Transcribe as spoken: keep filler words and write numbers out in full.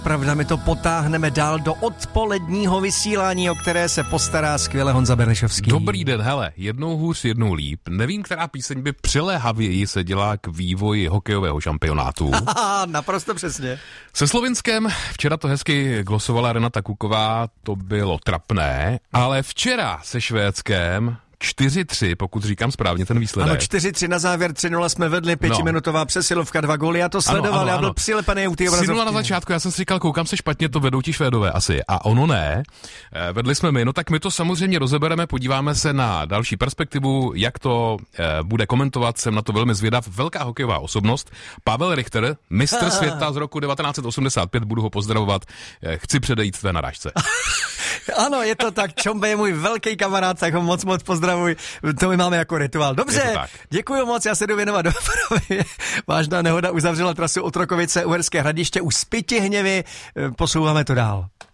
Pravda, my to potáhneme dál do odpoledního vysílání, o které se postará skvěle Honza Bernešovský. Dobrý den, hele, jednou hůř, jednou líp. Nevím, která píseň by přiléhavěji se dělá k vývoji hokejového šampionátu. Naprosto přesně. Se Slovinskem včera to hezky glosovala Renata Kuková, to bylo trapné, ale včera se Švédskem čtyři tři, pokud říkám správně ten výsledek. Ano, čtyři tři na závěr, tři nula jsme vedli, pětiminutová no. přesilovka, dva góly, já to sledoval, ano, ano, já byl ano. přilepený u té obrazovky. tři nula na začátku, já jsem si říkal, koukám se špatně, to vedou ti Švédové asi. A ono ne, vedli jsme my, no tak my to samozřejmě rozebereme, podíváme se na další perspektivu, jak to eh, bude komentovat, jsem na to velmi zvědav. Velká hokejová osobnost, Pavel Richter, mistr světa z roku devatenáct set osmdesát pět, budu ho pozdravovat, eh, chci předejít tvé narážce. Ano, je to tak, Čombe je můj velký kamarád, tak ho moc moc pozdravuj, to my máme jako rituál. Dobře, děkuji moc, já se jdu věnovat dopravě. Vážná nehoda uzavřela trasu Otrokovice, Uherské Hradiště, už z Piti hněvy, posouváme to dál.